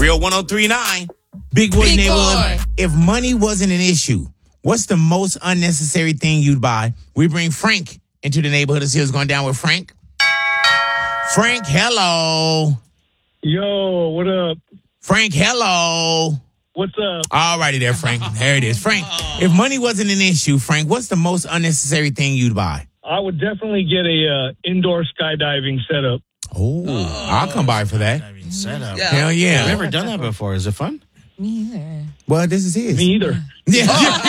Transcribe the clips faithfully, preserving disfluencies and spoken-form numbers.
Real one oh three point nine. Big Boy Big Neighborhood. Boy. If money wasn't an issue, what's the most unnecessary thing you'd buy? We bring Frank into the neighborhood to see what's going down with Frank. Frank, hello. Yo, what up? Frank, hello. What's up? All righty there, Frank. There it is. Frank, if money wasn't an issue, Frank, what's the most unnecessary thing you'd buy? I would definitely get a uh, indoor skydiving setup. Oh, I'll come by for that. Setup. Yeah. Hell yeah. I've never done that before. Is it fun? Me either. Well, this is his. Me either. Yeah.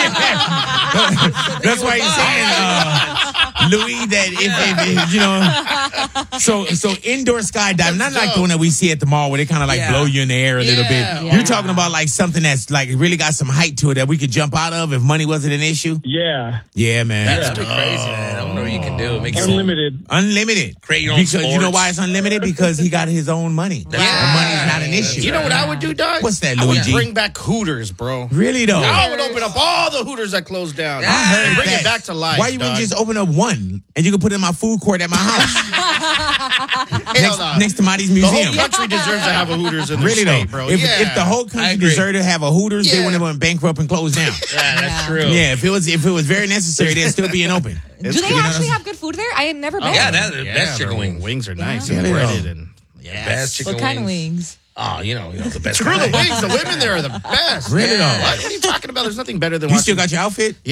That's why he's saying, uh, Louis, that if, if, if, you know, so so indoor skydiving, not like the one that we see at the mall where they kind of like Yeah. blow you in the air a little Yeah. bit. Yeah. You're talking about like something that's like really got some height to it that we could jump out of if money wasn't an issue. Yeah. Yeah, man. That'd be crazy, man. I don't know what you can do. Make it Unlimited. Unlimited. Create your own Because you know sports. why it's unlimited? Because he got his own money. Yeah. And money's not an issue. You know what I would do, Doug? What's that, I would Luigi? bring back Hooters, bro. Really though? I would open up all the Hooters that closed down. I heard and bring that. it back to life. Why you wouldn't dog. just open up one and you can put it in my food court at my house Hell next, no. next to Marty's The whole Museum? country deserves to have a Hooters in the Really state, though, bro. if, yeah. if the whole I country agree. deserved to have a Hooters, they Yeah. wouldn't have went bankrupt and closed down. Yeah, that's true. Yeah, if it was if it was very necessary, they'd still be in open. Do they actually have good food there? I had never been. Yeah, that, yeah, best chicken their wings. Wings are nice Yeah, and they breaded are. and yeah. Best chicken What kind of wings? Oh, you know, you know the best. Screw the kind. wings. The women there are the best. Really Yeah. though? What, what are you talking about? There's nothing better than You watching. still got your outfit? Yeah.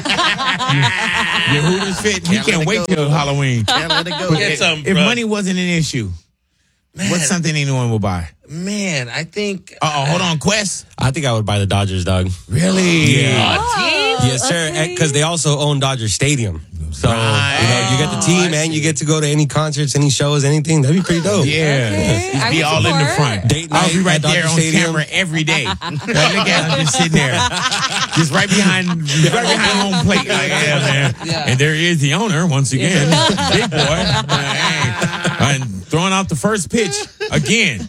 Your Hooters fit? You Can't let can't it wait go. till Halloween. Can't let it go. Get If, some, if bro. money wasn't an issue, what's something anyone will buy? Man, I think. Uh oh, hold on, Quest. I think I would buy the Dodgers, dog. Really? Uh, Oh, Yes, sir. okay. Because they also own Dodger Stadium. So, Right. you know, you get the team, I and you see. get to go to any concerts, any shows, anything. That'd be pretty dope. Yeah. Okay, Just I be would all in the support. front. Date I'll be night right at there Dodger on Stadium. camera every day. Like, look at him just sitting there. Just right behind right behind home plate. Like, yeah, man. Yeah. And there is the owner once again. Big boy. Hey. And throwing out the first pitch again.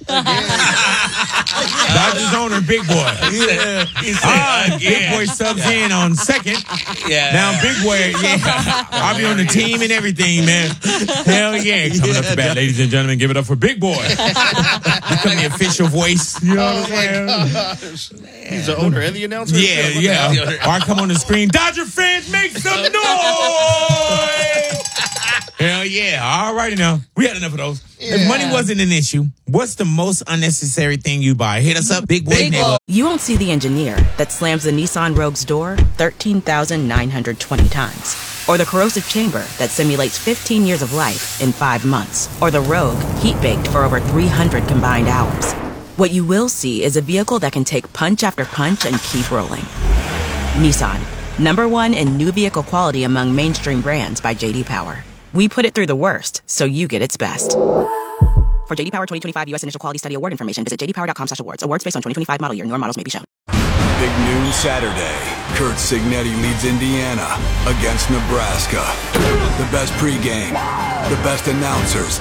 Dodgers owner, Big Boy. Yeah. He said, Ah, again. Big Boy subs in on second. Yeah. Now, Big Boy, yeah, I'll be on the team and everything, man. Hell yeah. Coming up to bat, ladies and gentlemen, give it up for Big Boy. Become the official voice. You know what I'm saying? Gosh. He's the owner and the announcer. Yeah, the yeah. other- Or I come on the screen, Dodger fans, make some noise. Hell yeah. All righty now. We had enough of those. If money wasn't an issue, what's the most unnecessary thing you buy? Hit us up, Big Boy Big Neighbor. You won't see the engineer that slams the Nissan Rogue's door thirteen thousand nine hundred twenty times. Or the corrosive chamber that simulates fifteen years of life in five months. Or the Rogue heat-baked for over three hundred combined hours. What you will see is a vehicle that can take punch after punch and keep rolling. Nissan, number one in new vehicle quality among mainstream brands by J D Power. We put it through the worst, so you get its best. For J D Power twenty twenty-five U S Initial Quality Study Award information, visit j d power dot com slash awards. Awards based on twenty twenty-five model year. Newer models may be shown. Big noon Saturday. Kurt Signetti leads Indiana against Nebraska. The best pregame, the best announcers.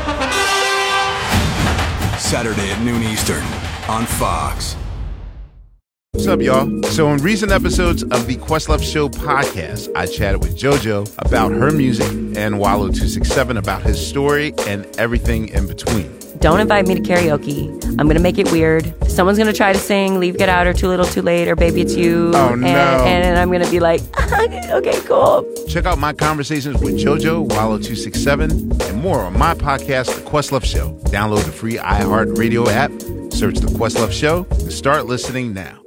Saturday at noon Eastern on Fox. What's up, y'all? So in recent episodes of the Questlove Show podcast, I chatted with JoJo about her music and Wallow two sixty-seven about his story and everything in between. Don't invite me to karaoke. I'm going to make it weird. Someone's going to try to sing Leave, Get Out, or Too Little, Too Late, or Baby It's You. Oh, and, no. And I'm going to be like, okay, cool. Check out my conversations with JoJo, Wallow two sixty-seven, and more on my podcast, The Questlove Show. Download the free iHeartRadio app, search The Questlove Show, and start listening now.